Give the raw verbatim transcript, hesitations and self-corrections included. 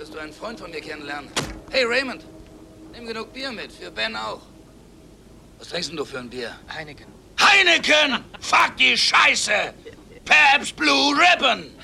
wirst du einen Freund von mir kennenlernen. Hey, Raymond, nimm genug Bier mit, für Ben auch. Was trinkst denn du für ein Bier? Heineken. Heineken! Fuck die Scheiße! Pabst Blue Ribbon!